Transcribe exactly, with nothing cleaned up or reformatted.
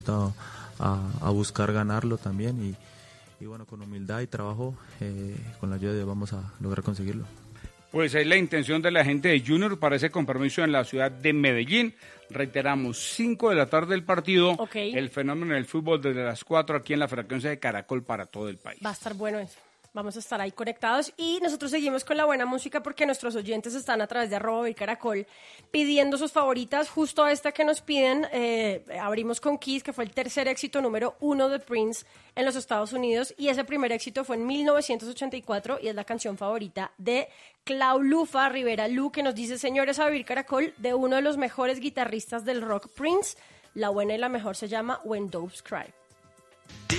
a, a buscar ganarlo también y, y bueno, con humildad y trabajo, eh, con la ayuda de Dios vamos a lograr conseguirlo. Pues es la intención de la gente de Junior para ese compromiso en la ciudad de Medellín. Reiteramos, cinco de la tarde el partido, okay. El fenómeno del fútbol desde las cuatro aquí en la frecuencia de Caracol para todo el país. Va a estar bueno eso. Vamos a estar ahí conectados y nosotros seguimos con la buena música porque nuestros oyentes están a través de arroba y Caracol pidiendo sus favoritas. Justo esta que nos piden, eh, abrimos con Kiss, que fue el tercer éxito número uno de Prince en los Estados Unidos y ese primer éxito fue en mil novecientos ochenta y cuatro y es la canción favorita de Clau Lufa Rivera Lu, que nos dice: señores, a vivir Caracol, de uno de los mejores guitarristas del rock, Prince. La buena y la mejor se llama When Doves Cry.